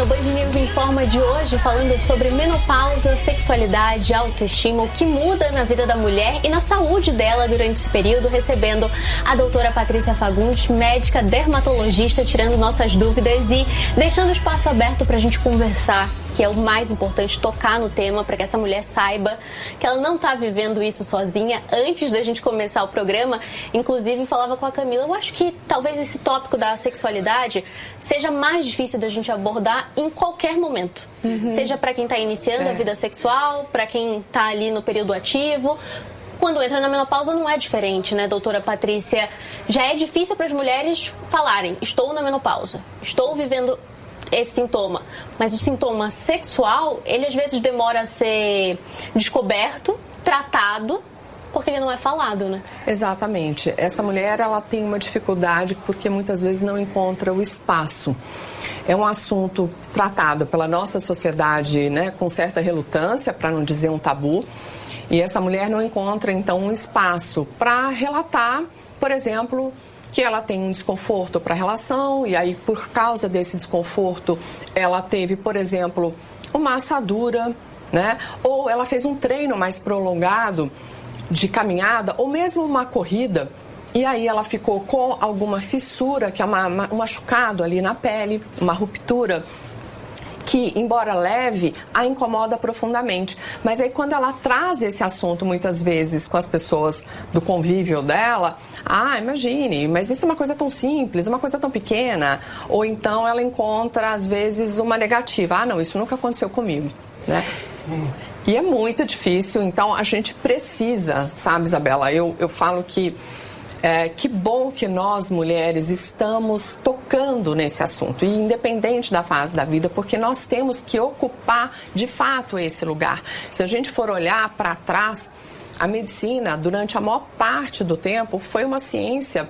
Band News Informa de hoje falando sobre menopausa, sexualidade, autoestima, o que muda na vida da mulher e na saúde dela durante esse período, recebendo a doutora Patrícia Fagundes, médica dermatologista, tirando nossas dúvidas e deixando o espaço aberto para a gente conversar, que é o mais importante, tocar no tema para que essa mulher saiba que ela não está vivendo isso sozinha. Antes da gente começar o programa, inclusive falava com a Camila, eu acho que talvez esse tópico da sexualidade seja mais difícil da gente abordar em qualquer momento. Seja para quem está iniciando a vida sexual, para quem está ali no período ativo. Quando entra na menopausa não é diferente, né, doutora Patrícia? Já é difícil para as mulheres falarem, estou na menopausa, estou vivendo esse sintoma. Mas o sintoma sexual, ele às vezes demora a ser descoberto, tratado, porque ele não é falado, né? Exatamente. Essa mulher, ela tem uma dificuldade porque muitas vezes não encontra o espaço. É um assunto tratado pela nossa sociedade, né, com certa relutância, para não dizer um tabu. E essa mulher não encontra, então, um espaço para relatar, por exemplo, que ela tem um desconforto para a relação e aí, por causa desse desconforto, ela teve, por exemplo, uma assadura, né? Ou ela fez um treino mais prolongado de caminhada ou mesmo uma corrida e aí ela ficou com alguma fissura, que é um machucado ali na pele, uma ruptura que, embora leve, a incomoda profundamente. Mas aí quando ela traz esse assunto muitas vezes com as pessoas do convívio dela, imagine, mas isso é uma coisa tão simples, uma coisa tão pequena, ou então ela encontra às vezes uma negativa, não, isso nunca aconteceu comigo, né? E é muito difícil, então a gente precisa, sabe, Isabela, eu falo que que bom que nós, mulheres, estamos tocando nesse assunto, e independente da fase da vida, porque nós temos que ocupar, de fato, esse lugar. Se a gente for olhar para trás, a medicina, durante a maior parte do tempo, foi uma ciência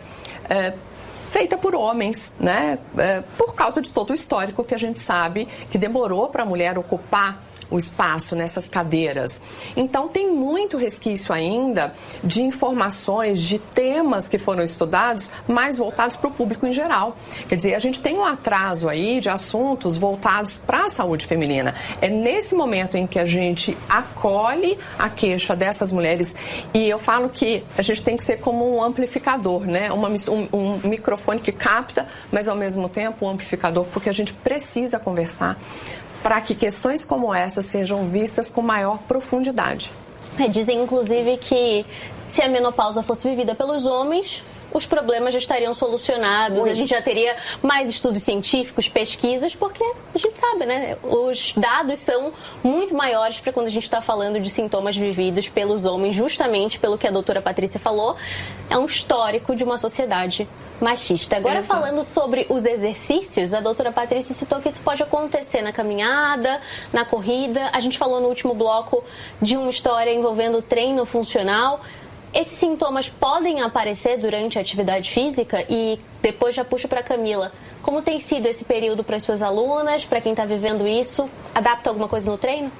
feita por homens, né? Por causa de todo o histórico que a gente sabe que demorou para a mulher ocupar o espaço nessas cadeiras. Então tem muito resquício ainda de informações, de temas que foram estudados, mais voltados para o público em geral. Quer dizer, a gente tem um atraso aí de assuntos voltados para a saúde feminina. É nesse momento em que a gente acolhe a queixa dessas mulheres, e eu falo que a gente tem que ser como um amplificador, né? Um microfone que capta, mas ao mesmo tempo um amplificador, porque a gente precisa conversar para que questões como essa sejam vistas com maior profundidade. Dizem, inclusive, que se a menopausa fosse vivida pelos homens, os problemas já estariam solucionados, a gente já teria mais estudos científicos, pesquisas, porque a gente sabe, né? Os dados são muito maiores para quando a gente está falando de sintomas vividos pelos homens, justamente pelo que a doutora Patrícia falou, é um histórico de uma sociedade machista. Agora, falando sobre os exercícios, a doutora Patrícia citou que isso pode acontecer na caminhada, na corrida. A gente falou no último bloco de uma história envolvendo treino funcional. Esses sintomas podem aparecer durante a atividade física? E depois já puxo para a Camila. Como tem sido esse período para as suas alunas, para quem está vivendo isso? Adapta alguma coisa no treino?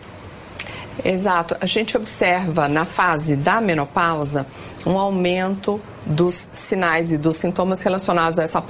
Exato. A gente observa na fase da menopausa um aumento dos sinais e dos sintomas relacionados a essa